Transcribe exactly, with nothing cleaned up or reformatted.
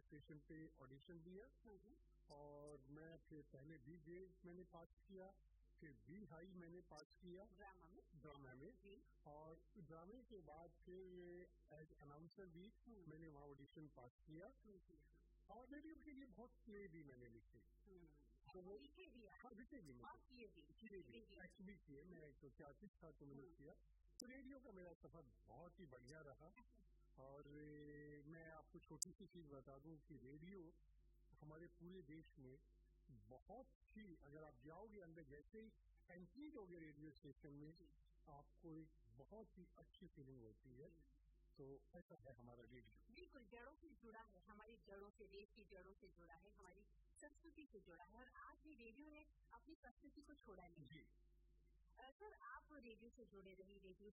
Station पे audition दिया और मैं फिर पहले बी ग्रेड मैंने पास किया, फिर बी हाई मैंने पास किया ड्रामा में ड्रामा में और ड्रामे के बाद फिर एज अनाउंसर भी मैंने वहाँ ऑडिशन पास किया और रेडियो के लिए बहुत प्ले भी मैंने लिखे। तो वो लिखे भी हाँ लिखे भी और किए भी एक्चुअली किए, मैं एक तो आर्टिस्ट था तो मैंने किया। तो रेडियो का मेरा सफर बहुत ही बढ़िया रहा और मैं आपको छोटी सी चीज़ बता दूं कि रेडियो हमारे पूरे देश में बहुत ही, अगर आप जाओगे अंदर जैसे ही एंट्री होगे रेडियो स्टेशन में आपको एक बहुत ही अच्छी फीलिंग होती है। तो ऐसा है हमारा रेडियो। बिल्कुल जड़ों से जुड़ा है, हमारी जड़ों से, देश की जड़ों से जुड़ा है, हमारी संस्कृति से जुड़ा है और आज भी रेडियो ने अपनी संस्कृति को छोड़ा नहीं। जी सर, आप रेडियो से जुड़े रहे, रेडियो